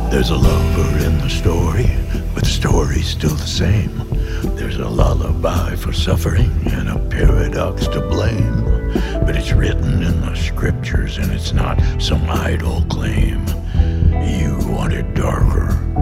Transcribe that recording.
There's a lover in the story, but the story's still the same. There's a lullaby for suffering and a paradox to blame. But it's written in the scriptures and it's not some idle claim. You want it darker,